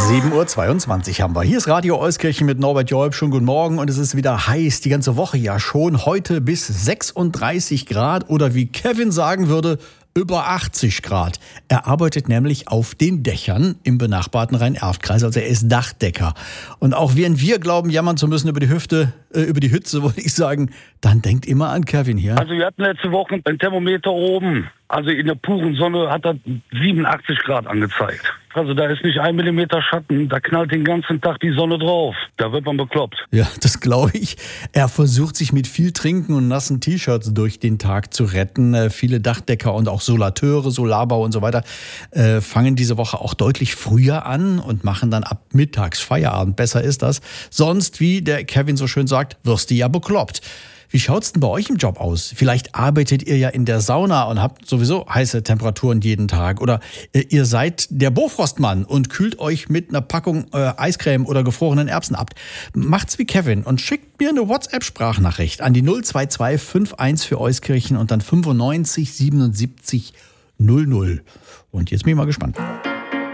7:22 Uhr haben wir. Hier ist Radio Euskirchen mit Norbert Joib. Schönen guten Morgen. Und es ist wieder heiß, die ganze Woche ja schon. Heute bis 36 Grad oder wie Kevin sagen würde, über 80 Grad. Er arbeitet nämlich auf den Dächern im benachbarten Rhein-Erft-Kreis. Also er ist Dachdecker. Und auch wenn wir glauben, jammern zu müssen über die Hitze, wollte ich sagen, dann denkt immer an Kevin hier. Also wir hatten letzte Woche ein Thermometer oben. Also in der puren Sonne hat er 87 Grad angezeigt. Also da ist nicht 1 Millimeter Schatten, da knallt den ganzen Tag die Sonne drauf. Da wird man bekloppt. Ja, das glaube ich. Er versucht sich mit viel Trinken und nassen T-Shirts durch den Tag zu retten. Viele Dachdecker und auch Solateure, Solarbau und so weiter fangen diese Woche auch deutlich früher an und machen dann ab mittags Feierabend. Besser ist das. Sonst, wie der Kevin so schön sagt, wirst du ja bekloppt. Wie schaut's denn bei euch im Job aus? Vielleicht arbeitet ihr ja in der Sauna und habt sowieso heiße Temperaturen jeden Tag. Oder ihr seid der Bofrostmann und kühlt euch mit einer Packung Eiscreme oder gefrorenen Erbsen ab. Macht's wie Kevin und schickt mir eine WhatsApp-Sprachnachricht an die 022 51 für Euskirchen und dann 95 77 00. Und jetzt bin ich mal gespannt.